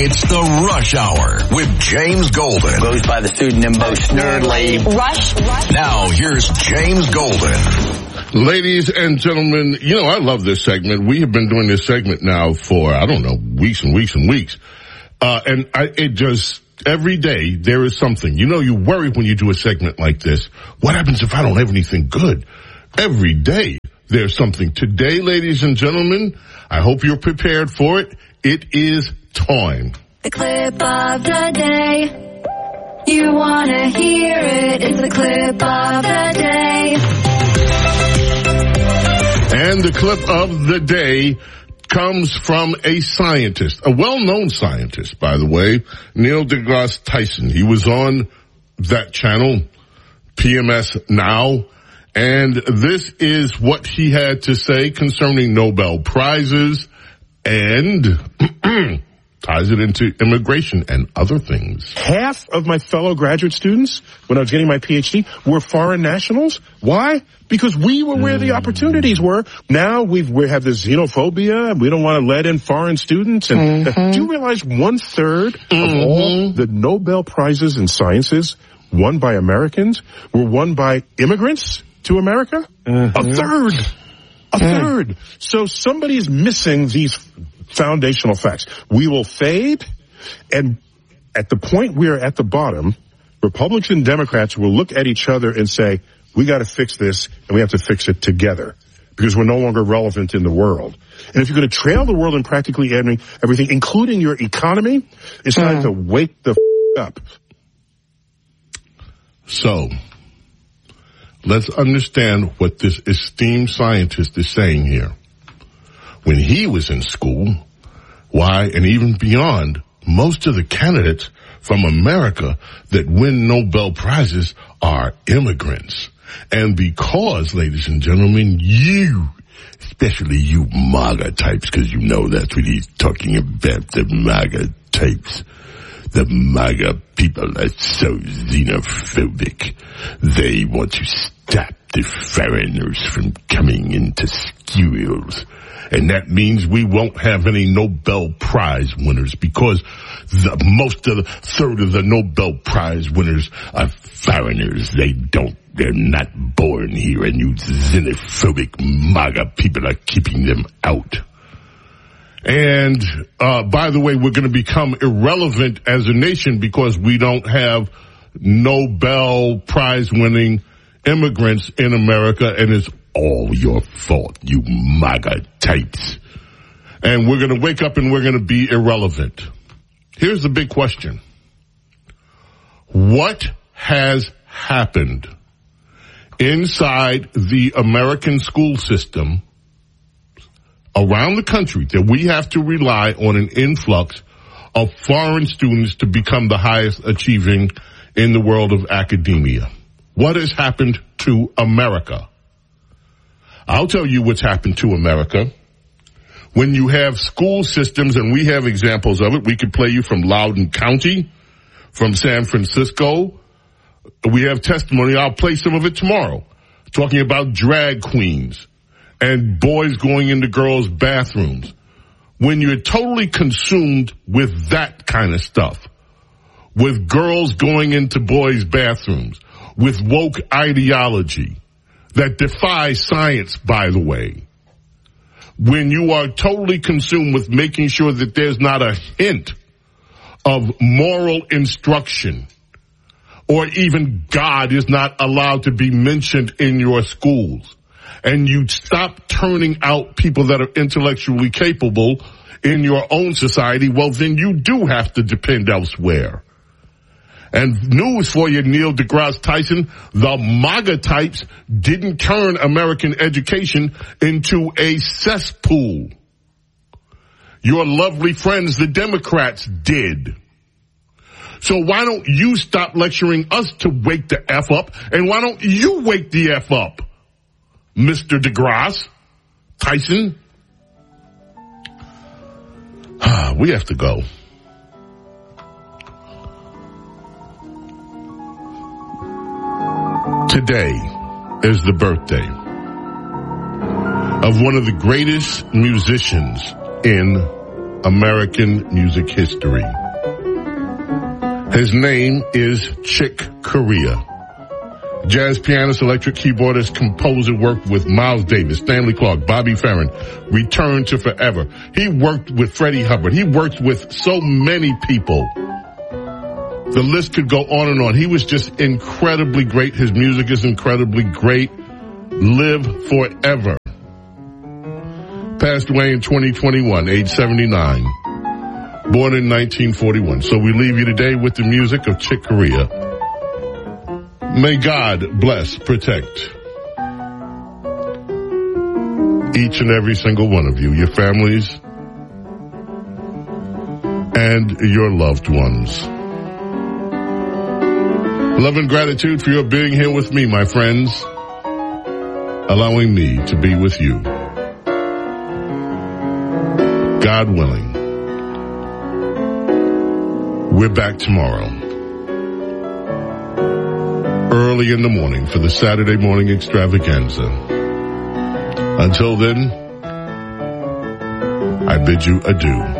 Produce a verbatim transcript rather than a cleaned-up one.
It's the Rush Hour with James Golden. Goes by the pseudonym Bo Snerdley. Rush, Rush. Now, here's James Golden. Ladies and gentlemen, you know, I love this segment. We have been doing this segment now for, I don't know, weeks and weeks and weeks. Uh, and I, it just, every day there is something. You know, you worry when you do a segment like this. What happens if I don't have anything good? Every day there's something. Today, ladies and gentlemen, I hope you're prepared for it. It is time. The clip of the day. You want to hear it. It's the clip of the day. And the clip of the day comes from a scientist, a well-known scientist, by the way, Neil deGrasse Tyson. He was on that channel, P M S Now, and this is what he had to say concerning Nobel Prizes and ties it into immigration and other things. Half of my fellow graduate students, when I was getting my P H D, were foreign nationals. Why? Because we were where the opportunities were. Now we've, we have this xenophobia. We don't want to let in foreign students. And mm-hmm. do you realize one third mm-hmm. of all the Nobel Prizes in sciences won by Americans were won by immigrants to America? Mm-hmm. A third. A mm. third. So somebody's missing these foundational facts. We will fade, and at the point we are at the bottom, Republicans and Democrats will look at each other and say, we got to fix this, and we have to fix it together, because we're no longer relevant in the world. And if you're going to trail the world in practically everything, including your economy, it's time mm. to wake the f- up. So, let's understand what this esteemed scientist is saying here. When he was in school, why, and even beyond, most of the candidates from America that win Nobel Prizes are immigrants. And because, ladies and gentlemen, you, especially you MAGA types, because you know that's what he's talking about, the MAGA types. The MAGA people are so xenophobic. They want to stop the foreigners from coming into schools. And that means we won't have any Nobel Prize winners, because the, most of the third of the Nobel Prize winners are foreigners. They don't, they're not born here, and you xenophobic MAGA people are keeping them out. And, uh, by the way, we're going to become irrelevant as a nation because we don't have Nobel Prize winning immigrants in America, and it's all your fault, you MAGA types. And we're going to wake up and we're going to be irrelevant. Here's the big question. What has happened inside the American school system around the country that we have to rely on an influx of foreign students to become the highest achieving in the world of academia? What has happened to America? I'll tell you what's happened to America. When you have school systems, and we have examples of it, we could play you from Loudoun County, from San Francisco. We have testimony. I'll play some of it tomorrow, talking about drag queens and boys going into girls' bathrooms. When you're totally consumed with that kind of stuff, with girls going into boys' bathrooms, with woke ideology that defies science, by the way, when you are totally consumed with making sure that there's not a hint of moral instruction, or even God is not allowed to be mentioned in your schools, and you stop turning out people that are intellectually capable in your own society, well, then you do have to depend elsewhere. And news for you, Neil deGrasse Tyson, the MAGA types didn't turn American education into a cesspool. Your lovely friends, the Democrats, did. So why don't you stop lecturing us to wake the F up, and why don't you wake the F up, Mister deGrasse Tyson? We have to go. Today is the birthday of one of the greatest musicians in American music history. His name is Chick Corea. Jazz pianist, electric keyboardist, composer, worked with Miles Davis, Stanley Clarke, Bobby Farron, Return to Forever. He worked with Freddie Hubbard. He worked with so many people. The list could go on and on. He was just incredibly great. His music is incredibly great. Live forever. Passed away in twenty twenty-one, age seventy-nine. Born in nineteen forty-one. So we leave you today with the music of Chick Corea. May God bless, protect each and every single one of you, your families, and your loved ones. Love and gratitude for your being here with me, my friends, allowing me to be with you. God willing, we're back tomorrow, early in the morning for the Saturday morning extravaganza. Until then, I bid you adieu.